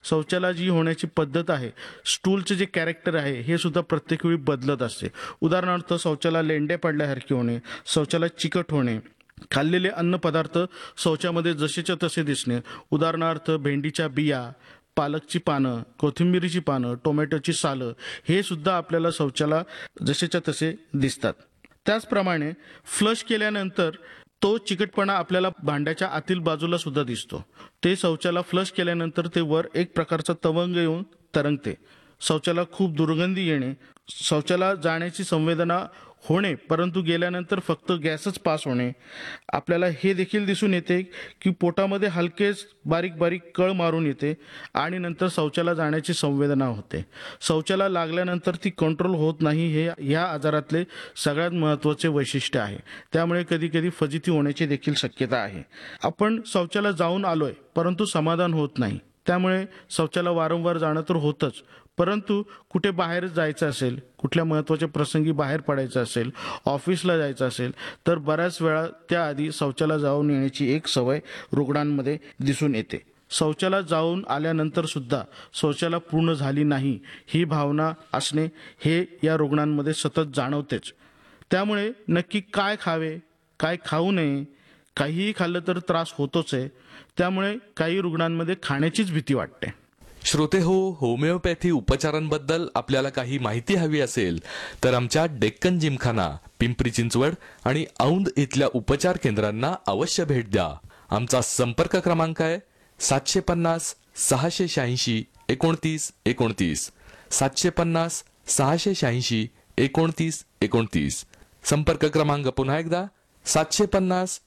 शौचालयाची होण्याची पद्धत आहे, स्टूलचे जे कॅरेक्टर आहे हे सुद्धा प्रत्येक वेळी बदलत असते. उदाहरणार्थ शौचालय लेंड्या पडल्यासारखे होणे, शौचालय चिकट होणे, खाल्लेले अन्नपदार्थ शौचामध्ये जसेच्या तसे दिसणे. उदाहरणार्थ भेंडीच्या बिया, पालकची पानं, कोथिंबिरीची पानं, टोमॅटोची सालं हे सुद्धा आपल्याला शौचाला जसेच्या तसे दिसतात. त्याचप्रमाणे फ्लश केल्यानंतर तो चिकटपणा आपल्याला भांड्याच्या आतील बाजूला सुद्धा दिसतो. ते शौचाला फ्लश केल्यानंतर ते वर एक प्रकारचा तवंग येऊन तरंगते. शौचाला खूप दुर्गंधी येणे, शौचाला जाण्याची संवेदना होणे परंतु गेल्यानंतर फक्त गॅसच पास होणे. आपल्याला हे देखील दिसून येते की पोटामध्ये हलकेच बारीक बारीक कळ मारून येते आणि नंतर शौचाला जाण्याची संवेदना होते. शौचाला लागल्यानंतर ती कंट्रोल होत नाही, हे ह्या आजारातले सगळ्यात महत्त्वाचे वैशिष्ट्य आहे. त्यामुळे कधी कधी फजिती होण्याची देखील शक्यता आहे. आपण शौचाला जाऊन आलोय परंतु समाधान होत नाही. त्यामुळे शौचाला वारंवार जाणं तर होतंच, परंतु कुठे बाहेर जायचं असेल, कुठल्या महत्त्वाच्या प्रसंगी बाहेर पडायचं असेल, ऑफिसला जायचं असेल तर बऱ्याच वेळा त्याआधी शौचाला जाऊन येण्याची एक सवय रुग्णांमध्ये दिसून येते. शौचाला जाऊन आल्यानंतर सुद्धा शौचाला पूर्ण झाली नाही ही भावना असणे हे या रुग्णांमध्ये सतत जाणवतेच. त्यामुळे नक्की काय खावे, काय खाऊ नये, काहीही खाल्लं तर त्रास होतोच आहे. त्यामुळे काही रुग्णांमध्ये खाण्याचीच भीती वाटते. श्रोते हो, होमिओपॅथी उपचारांबद्दल आपल्याला काही माहिती हवी असेल तर आमच्या डेक्कन जिमखाना, पिंपरी चिंचवड आणि औंध इथल्या उपचार केंद्रांना अवश्य भेट द्या. आमचा संपर्क क्रमांक आहे 750 686 29 29, 750 686 29 29. संपर्क क्रमांक पुन्हा एकदा 750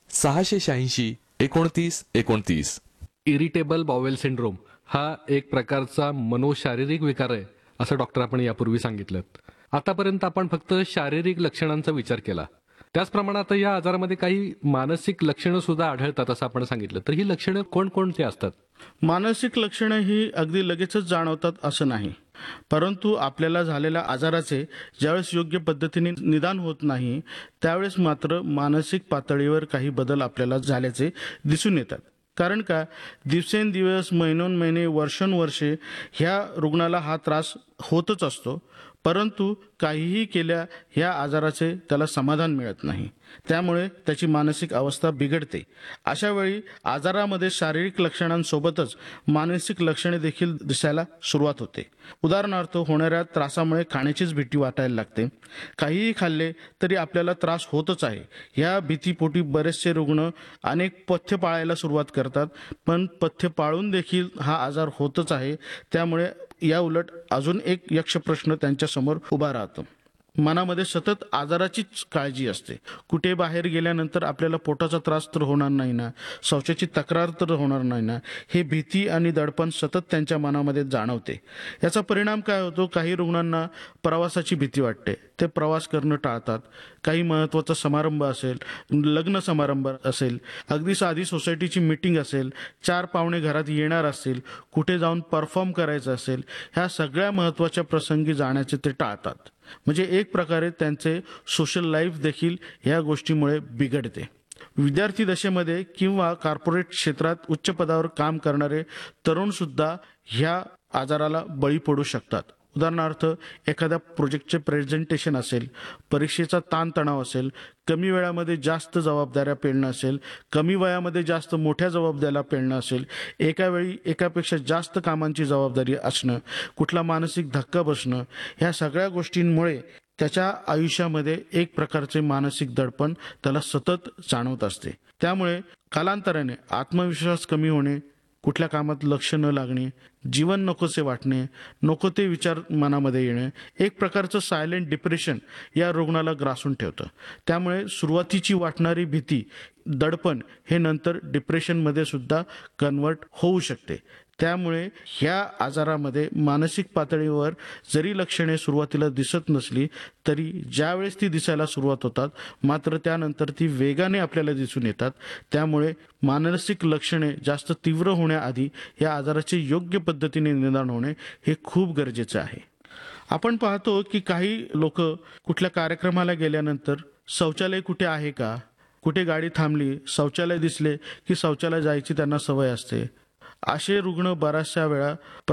686 29 29. इरिटेबल बाउवेल सिंड्रोम हा एक प्रकारचा मनोशारीरिक विकार आहे असं डॉक्टर आपण यापूर्वी सांगितलं. आतापर्यंत आपण फक्त शारीरिक लक्षणांचा विचार केला, त्याचप्रमाणे आता या आजारामध्ये काही मानसिक लक्षणं सुद्धा आढळतात असं आपण सांगितलं. तर ही लक्षणं कोणकोणती असतात? मानसिक लक्षणं ही अगदी लगेचच जाणवतात असं नाही, परंतु आपल्याला झालेल्या आजाराचे ज्यावेळेस योग्य पद्धतीने निदान होत नाही त्यावेळेस मात्र मानसिक पातळीवर काही बदल आपल्याला झाल्याचे दिसून येतात. कारण का, दिवसेंदिवस, महिनोन्महिने, वर्षानुवर्षे ह्या रुग्णाला हा त्रास होतच असतो, परंतु काहीही केल्या ह्या आजाराचे त्याला समाधान मिळत नाही. त्यामुळे त्याची मानसिक अवस्था बिघडते. अशा वेळी आजारामध्ये शारीरिक लक्षणांसोबतच मानसिक लक्षणे देखील दिसायला सुरुवात होते. उदाहरणार्थ, होणाऱ्या त्रासामुळे खाण्याचीच भीती वाटायला लागते. काहीही खाल्ले तरी आपल्याला त्रास होतच आहे ह्या भीतीपोटी बरेचसे रुग्ण अनेक पथ्य पाळायला सुरुवात करतात, पण पथ्य पाळून देखील हा आजार होतच आहे. त्यामुळे या उलट अजून एक यक्ष प्रश्न त्यांच्यासमोर उभा राहतो. मनामध्ये सतत आजाराचीच काळजी असते. कुठे बाहेर गेल्यानंतर आपल्याला पोटाचा त्रास तर होणार नाही ना, शौचाची तक्रार तर होणार नाही ना, हे भीती आणि दडपण सतत त्यांच्या मनामध्ये जाणवते. याचा परिणाम काय होतो, काही रुग्णांना प्रवासाची भीती वाटते, ते प्रवास करणं टाळतात. काही महत्त्वाचा समारंभ असेल, लग्न समारंभ असेल, अगदी साधी सोसायटीची मीटिंग असेल, 4 पाहुणे घरात येणार असतील, कुठे जाऊन परफॉर्म करायचं असेल, ह्या सगळ्या महत्त्वाच्या प्रसंगी जाण्याचे ते टाळतात. म्हणजे एक प्रकारे त्यांचे सोशल लाईफ देखील ह्या गोष्टीमुळे बिघडते. विद्यार्थी दशेमध्ये किंवा कॉर्पोरेट क्षेत्रात उच्च पदावर काम करणारे तरुण सुद्धा ह्या आजाराला बळी पडू शकतात. उदाहरणार्थ, एखाद्या प्रोजेक्टचे प्रेझेंटेशन असेल, परीक्षेचा ताणतणाव असेल, कमी वेळामध्ये जास्त जबाबदाऱ्या पेलणं असेल, कमी वयामध्ये जास्त मोठ्या जबाबदाऱ्या पेलणं असेल, एका वेळी एकापेक्षा जास्त कामांची जबाबदारी असणं, कुठला मानसिक धक्का बसणं, ह्या सगळ्या गोष्टींमुळे त्याच्या आयुष्यामध्ये एक प्रकारचे मानसिक दडपण त्याला सतत जाणवत असते. त्यामुळे कालांतराने आत्मविश्वास कमी होणे, कुठल्या कामात लक्ष न लागणे, जीवन नकोसे वाटणे, नको ते विचार मनामध्ये येणे, एक प्रकारचं सायलेंट डिप्रेशन या रुग्णाला ग्रासून ठेवतं. त्यामुळे सुरुवातीची वाटणारी भीती, दडपण हे नंतर डिप्रेशनमध्ये सुद्धा कन्वर्ट होऊ शकते. त्यामुळे ह्या आजारामध्ये मानसिक पातळीवर जरी लक्षणे सुरुवातीला दिसत नसली तरी ज्यावेळेस ती दिसायला सुरुवात होतात मात्र त्यानंतर ती वेगाने आपल्याला दिसून येतात. त्यामुळे मानसिक लक्षणे जास्त तीव्र होण्याआधी या आजाराचे योग्य पद्धतीने निदान होणे हे खूप गरजेचे आहे. आपण पाहतो की काही लोक कुठल्या कार्यक्रमाला गेल्यानंतर शौचालय कुठे आहे का, कुठे गाडी थांबली, शौचालय दिसले की शौचालय जायची त्यांना सवय असते. असे रुग्ण बऱ्याचशा वेळा